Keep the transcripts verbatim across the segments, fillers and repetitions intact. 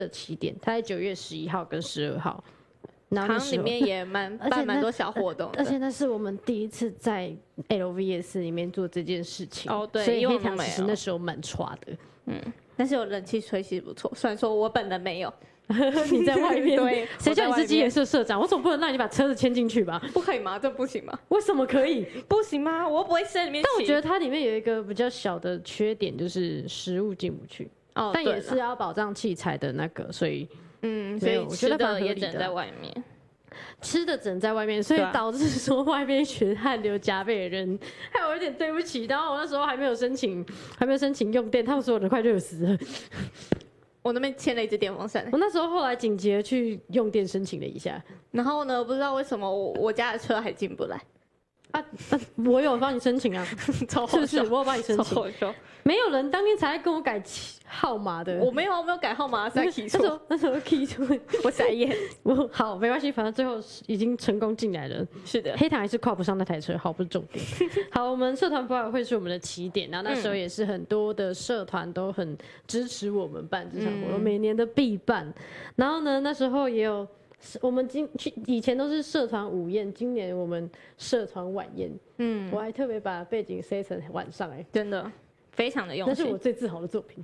的起点，它在九月十一号跟十二号。然后好像里面也蛮办蛮多小活动的， 而且那是我们第一次在 L V S 里面做这件事情。 哦，对， 所以黑因为我们没有糖其实那时候蛮差的。 嗯，但是有冷气吹其实不错，虽然说我本人没有。 你在外面， 对， 谁叫你是机研社社长？我总不能让你把车子牵进去吧？ 不可以吗？这不行吗？ 为什么可以？ 不行吗？我又不会在里面。 但我觉得它里面有一个比较小的缺点，就是食物进不去。 哦， 但也是要保障器材的那个，所以嗯，所以吃的也只能在外面。 吃的只能在外面，所以导致说外面一群汗流浃背的人，害我有点对不起。然后我那时候还没有申请，还没有申请用电，他们说我人快热死了。 我那边牵了一只电风扇， 我那时候后来紧急的去用电申请了一下， 然后呢，不知道为什么我我家的车还进不来。 啊，啊我有帮你申请啊， 超好笑， 是不是？我有帮你申请。没有人当天才跟我改号码的， 我没有，我没有改号码，是 key 错。 那时候那时候 key 错， 我傻眼。 我好没关系，反正最后已经成功进来了。 是的， 黑糖还是靠不上那台车，好不是重点。好，我们社团博览会是我们的起点，然后那时候也是很多的社团都很支持我们办这场活动，嗯、每年的必办。然后呢，那时候也有。我们今去以前都是社团午宴，今年我们社团晚宴。嗯，我还特别把背景塞成晚上、欸，哎， 真的非常的用心。 那是我最自豪的作品。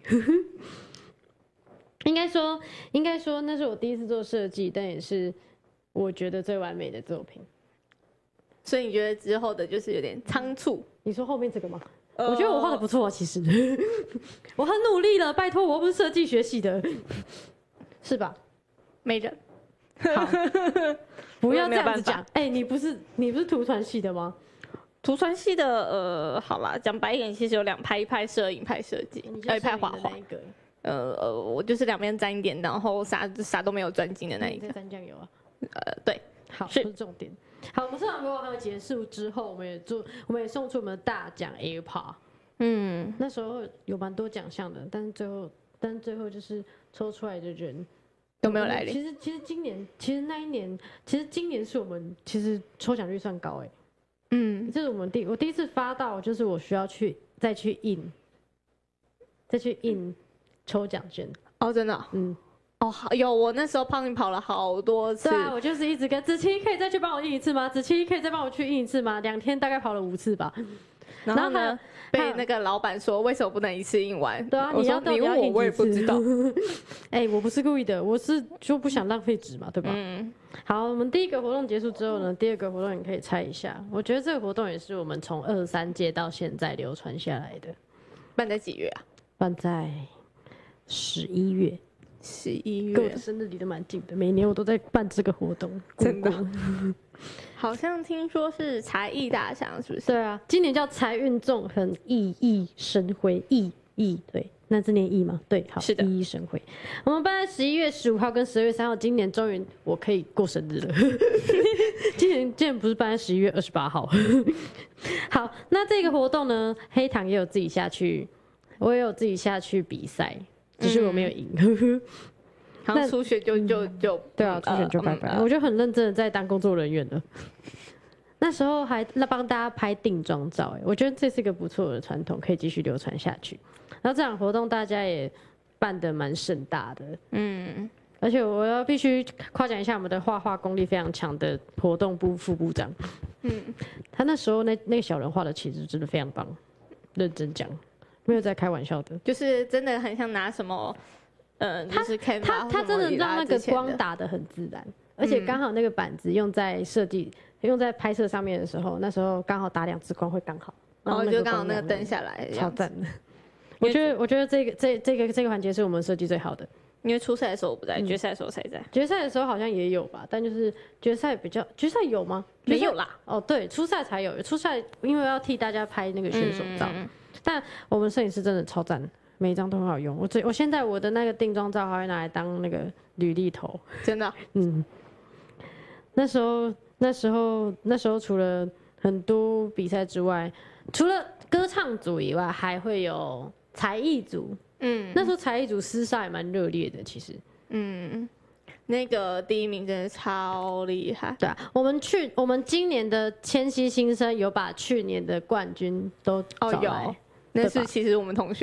应该说，应该说那是我第一次做设计，但也是我觉得最完美的作品。 所以你觉得之后的就是有点仓促？ 你说后面这个吗？呃、我觉得我画的不错啊，其实我很努力了，拜托，我又不是设计学系的，是吧？ 没人。 好，不要这样子讲。哎、欸，你不是你不是图传系的吗？ 图传系的，呃，好啦，讲白一点，其实有两派，一派摄影，一派设计，一派画画。呃呃，我就是两边沾一点，然后啥啥都没有专精的那一个。 沾酱油啊？ 呃，对， 好，是重点。好，我们社团活动结束之后，我们也做，我们也送出我们的大奖 AirPod。嗯，那时候有蛮多奖项的，但是最后，但是最后就是抽出来的人。 都没有来临。 其实其实今年，其实那一年，其实今年是我们其实抽奖率算高哎、欸。嗯，这是我们第我第一次发到，就是我需要去再去印，再去印抽奖券。 哦，真的、哦。嗯。哦，有我那时候帮你跑了好多次。 对啊，我就是一直跟子琪可以再去帮我印一次吗？子琪可以再帮我去印一次吗？两天大概跑了五次吧。 然后呢，被那个老板说为什么不能一次印完？ 对啊，你要你问我，我也不知道。 哎、欸，我不是故意的，我是就不想浪费纸嘛，对吧？嗯。好，我们第一个活动结束之后呢，第二个活动你可以猜一下。我觉得这个活动也是我们从二三届到现在流传下来的。 办在几月啊？ 办在十一月。 十一月， 跟我的生日离得蛮近的，每年我都在办这个活动。 真的。好像听说是才艺大奖，是不是？ 对啊，今年叫财运纵横，熠熠生辉，熠熠对，那字念熠吗？对，好， 是的， 熠熠生辉。我们办在十一月十五号跟十二月三号，今年终于我可以过生日了。今年今年不是办在十一月二十八号。好，那这个活动呢，黑糖也有自己下去，我也有自己下去比赛，只是我没有赢。嗯然后初选就就就对啊，初选就拜拜、呃。我就很认真的在当工作人员了。那时候还帮大家拍定妆照，哎，我觉得这是一个不错的传统，可以继续流传下去。然后这场活动大家也办得蛮盛大的，嗯，而且我要必须夸奖一下我们的画画功力非常强的活动部副部长，嗯，他那时候那那个小人画的其实真的非常棒，认真讲，没有在开玩笑的， 就是真的很像拿什么。嗯，就是他他他真的让那个光打得很自然，而且刚好那个板子用在设计、嗯、用在拍摄上面的时候，那时候刚好打两支光会刚好， 然后就刚好那个灯下来， 超赞的。我觉得我觉得这个这这个这个环节是我们设计最好的， 因为初赛的时候我不在，决赛的时候才在。 决赛的时候好像也有吧，但就是决赛比较决赛有吗？ 没有啦。 哦，对，初赛才有，初赛因为要替大家拍那个选手照，嗯、但我们摄影师真的超赞。每一张都很好用，我最我现在我的那个定妆照还会拿来当那个履历头， 真的、啊， 嗯。那时候那时候那时候除了很多比赛之外，除了歌唱组以外，还会有才艺组，嗯，那时候才艺组厮杀也蛮热烈的，其实， 嗯，那个第一名真的超厉害， 对啊，我们去我们今年的千禧新生有把去年的冠军都找来。 哦有那是其实我们同学，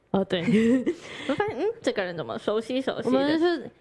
哦，对， 我发现嗯，这个人怎么熟悉熟悉的？ 我们是